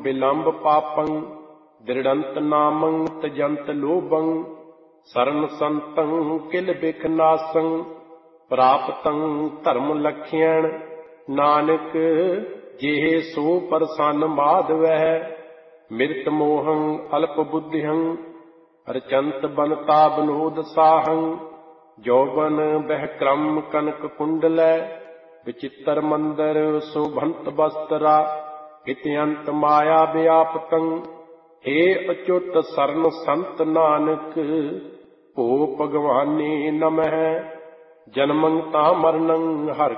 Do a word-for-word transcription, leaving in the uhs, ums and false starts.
बिलंब पापं दृढ़ंत नामं तजंत लोभं शरण संतं किल बिखनासं प्राप्तं धर्म लक्ष्यण नानक जेह सो प्रसन्न माधवः मृत मोहं अल्प बुद्धिहं रचंत बनता विनोद साहं जौवन बह क्रम कनक कुंडल विचित्र मंदर शोभंत वस्त्रा हित्यंत माया व्यापतं हे अच्युत शरण संत नानक ओ भगवाने नमः जन्मं ता मरणं हर